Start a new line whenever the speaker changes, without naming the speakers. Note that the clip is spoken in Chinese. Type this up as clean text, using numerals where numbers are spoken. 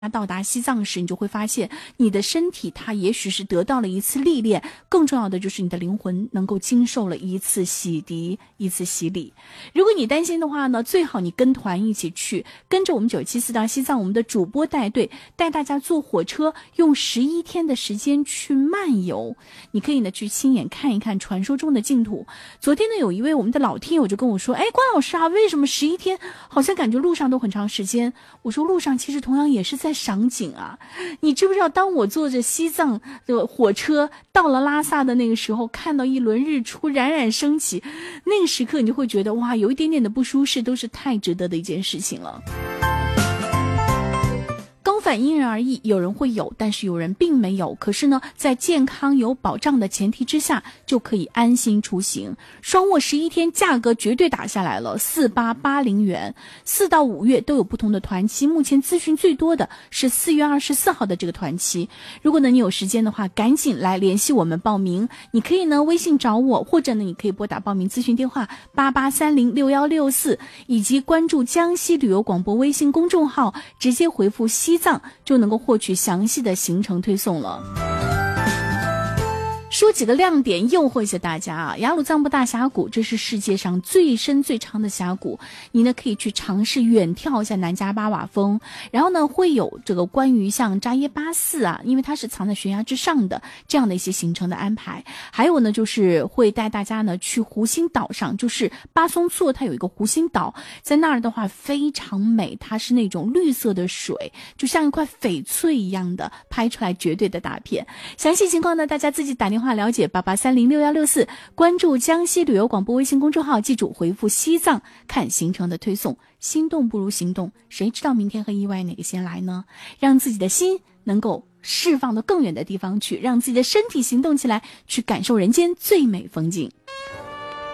到达西藏时，你就会发现你的身体它也许是得到了一次历练，更重要的就是你的灵魂能够经受了一次洗涤，一次洗礼。如果你担心的话呢，最好你跟团一起去，跟着我们974到西藏，我们的主播带队，带大家坐火车，用11天的时间去漫游。你可以呢去亲眼看一看传说中的净土。昨天呢，有一位我们的老听友就跟我说，关老师啊，为什么11天好像感觉路上都很长时间？我说路上其实同样也是在赏景啊。你知不知道，当我坐着西藏的火车到了拉萨的那个时候，看到一轮日出冉冉升起，那个时刻你就会觉得哇，有一点点的不舒适都是太值得的一件事情了。高反因人而异，有人会有，但是有人并没有。可是呢，在健康有保障的前提之下，就可以安心出行。双卧11天价格绝对打下来了，4880元。4到5月都有不同的团期，目前咨询最多的是4月24号的这个团期。如果呢你有时间的话，赶紧来联系我们报名。你可以呢微信找我，或者呢你可以拨打报名咨询电话88306164，以及关注江西旅游广播微信公众号，直接回复西藏就能够获取详细的行程推送了。说几个亮点诱惑一下大家啊！雅鲁藏布大峡谷，这是世界上最深最长的峡谷，你呢可以去尝试远眺一下南迦巴瓦峰，然后呢会有这个关于像扎耶巴寺啊，因为它是藏在悬崖之上的这样的一些行程的安排。还有呢就是会带大家呢去湖心岛上，就是巴松措它有一个湖心岛，在那儿的话非常美，它是那种绿色的水，就像一块翡翠一样的，拍出来绝对的大片。详细情况呢大家自己打电话了解88306164，关注江西旅游广播微信公众号，记住回复西藏看行程的推送。心动不如行动，谁知道明天和意外哪个先来呢？让自己的心能够释放到更远的地方去，让自己的身体行动起来，去感受人间最美风景。